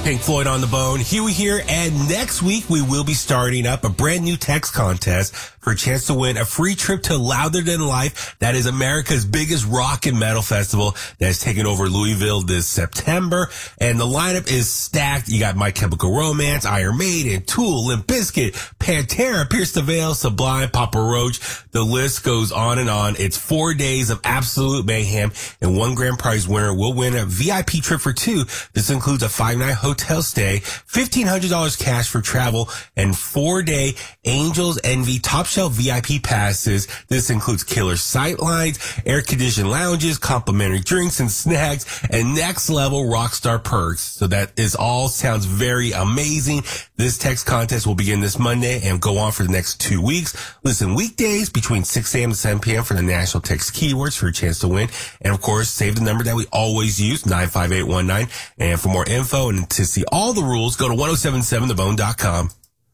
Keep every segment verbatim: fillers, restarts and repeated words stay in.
Pink Floyd on the Bone, Huey here, and next week we will be starting up a brand new text contest for a chance to win a free trip to Louder Than Life. That is America's biggest rock and metal festival that is taking over Louisville this September, and the lineup is stacked. You got My Chemical Romance, Iron Maiden, Tool, Limp Bizkit, Pantera, Pierce the Veil, Sublime, Papa Roach. The list goes on and on. It's four days of absolute mayhem, and one grand prize winner will win a V I P trip for two. This includes a five-night hotel stay, fifteen hundred dollars cash for travel, and four-day Angels Envy Top Shelf V I P passes. This includes killer sightlines, air-conditioned lounges, complimentary drinks and snacks, and next-level rockstar perks. So that is all sounds very amazing. This text contest will begin this Monday and go on for the next two weeks. Listen, weekdays between six a.m. and seven p.m. for the national text keywords for a chance to win. And, of course, save the number that we always use, nine five eight one nine. And for more info and to see all the rules, go to ten seventy-seven the bone dot com.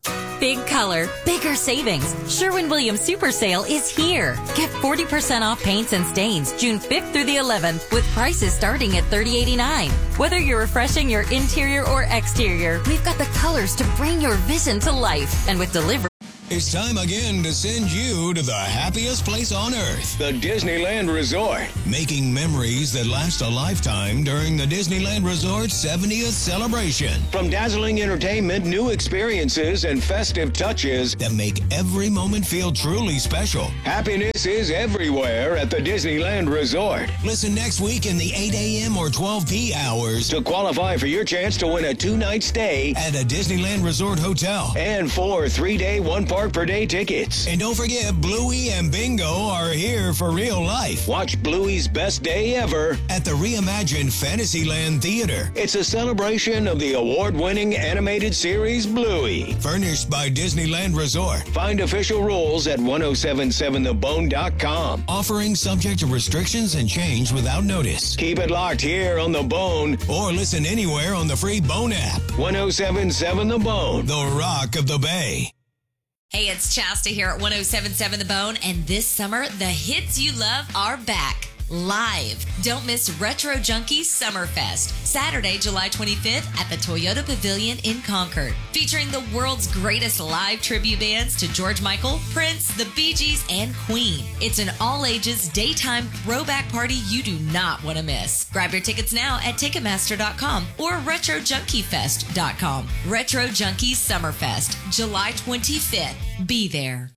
Big color, bigger savings. Sherwin-Williams Super Sale is here. Get forty percent off paints and stains June fifth through the eleventh with prices starting at thirty eighty-nine. Whether you're refreshing your interior or exterior, we've got the colors to bring your vision to life. And with delivery, it's time again to send you to the happiest place on earth, the Disneyland Resort. Making memories that last a lifetime during the Disneyland Resort seventieth celebration. From dazzling entertainment, new experiences, and festive touches that make every moment feel truly special. Happiness is everywhere at the Disneyland Resort. Listen next week in the eight a.m. or twelve p hours to qualify for your chance to win a two-night stay at a Disneyland Resort hotel and four three-day, one-park per day tickets. And don't forget, Bluey and Bingo are here for real life. Watch Bluey's best day ever at the reimagined Fantasyland Theater. It's a celebration of the award-winning animated series Bluey. Furnished by Disneyland Resort. Find official rules at ten seventy-seven the bone dot com. Offering subject to restrictions and change without notice. Keep it locked here on The Bone or listen anywhere on the free Bone app. ten seventy-seven The Bone, the rock of the Bay. hey, it's Chasta here at ten seventy-seven The Bone, and this summer, the hits you love are back. Live. Don't miss Retro Junkies Summerfest, Saturday, July twenty-fifth at the Toyota Pavilion in Concord. Featuring the world's greatest live tribute bands to George Michael, Prince, the Bee Gees, and Queen. It's an all-ages daytime throwback party you do not want to miss. Grab your tickets now at Ticketmaster dot com or Retro Junkie Fest dot com. Retro Junkies Summerfest, July twenty-fifth. Be there.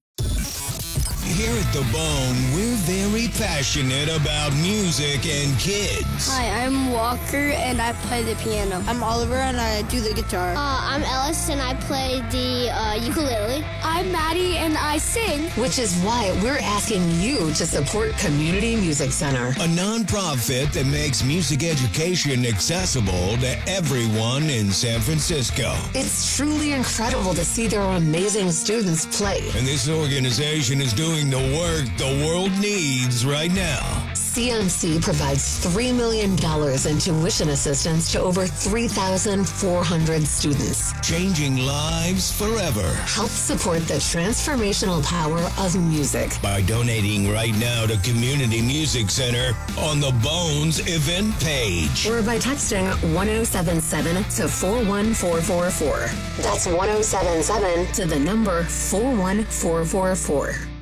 Here at The Bone, we're very passionate about music and kids. Hi, I'm Walker and I play the piano. I'm Oliver and I do the guitar. Uh, I'm Ellis and I play the uh, ukulele. I'm Maddie and I sing. Which is why we're asking you to support Community Music Center, a nonprofit that makes music education accessible to everyone in San Francisco. It's truly incredible to see their amazing students play. And this organization is doing the work the world needs right now. C M C provides three million dollars in tuition assistance to over three thousand four hundred students. Changing lives forever. Help support the transformational power of music by donating right now to Community Music Center on the Bones event page. Or by texting ten seventy-seven to four one four four four. That's ten seventy-seven to the number four one four four four.